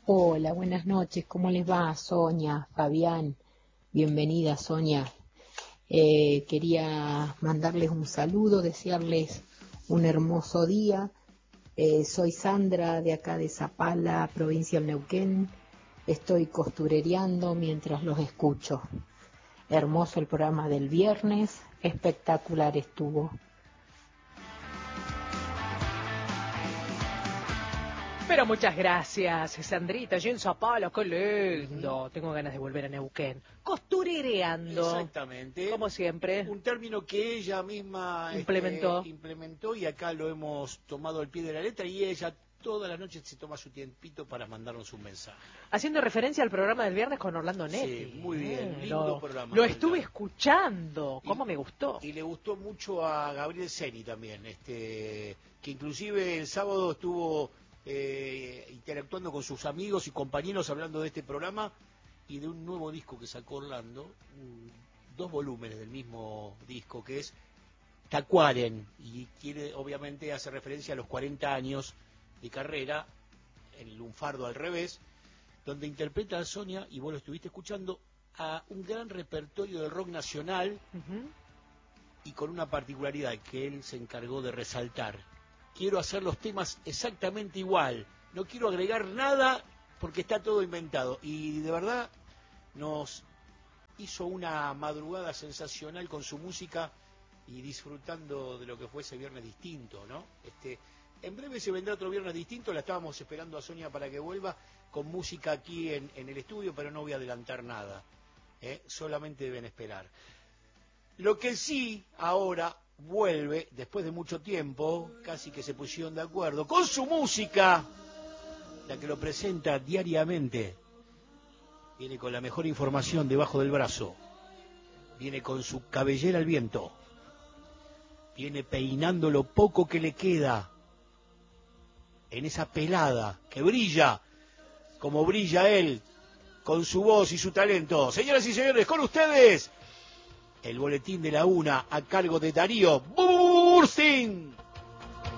Hola, buenas noches, ¿cómo les va? Sonia, Fabián, bienvenida Sonia. Quería mandarles un saludo, desearles un hermoso día. Soy Sandra de acá de Zapala, provincia de Neuquén. Estoy costurereando mientras los escucho. Hermoso el programa del viernes, espectacular estuvo. Pero muchas gracias, Sandrita. Yo en Zapala, qué lindo. Tengo ganas de volver a Neuquén. Costurereando. Exactamente. Como siempre. Un término que ella misma implementó y acá lo hemos tomado al pie de la letra y ella todas las noches se toma su tiempito para mandarnos un mensaje. Haciendo referencia al programa del viernes con Orlando Netti. Sí, muy bien, lindo programa. Lo estuve escuchando, cómo me gustó. Y le gustó mucho a Gabriel Ceni también, que inclusive el sábado estuvo interactuando con sus amigos y compañeros hablando de este programa y de un nuevo disco que sacó Orlando, 2 volúmenes del mismo disco que es Tacuaren, y obviamente hace referencia a los 40 años de carrera, el lunfardo al revés, donde interpreta a Sonia, y vos lo estuviste escuchando, a un gran repertorio de rock nacional y con una particularidad que él se encargó de resaltar. Quiero hacer los temas exactamente igual, no quiero agregar nada porque está todo inventado, y de verdad nos hizo una madrugada sensacional con su música y disfrutando de lo que fue ese viernes distinto, ¿no? En breve se vendrá otro viernes distinto, la estábamos esperando a Sonia para que vuelva con música aquí en el estudio, pero no voy a adelantar nada, solamente deben esperar. Lo que sí ahora vuelve, después de mucho tiempo, casi que se pusieron de acuerdo, con su música, la que lo presenta diariamente, viene con la mejor información debajo del brazo, viene con su cabellera al viento, viene peinando lo poco que le queda en esa pelada que brilla como brilla él, con su voz y su talento. Señoras y señores, con ustedes, el boletín de la 1 a cargo de Darío Burstin.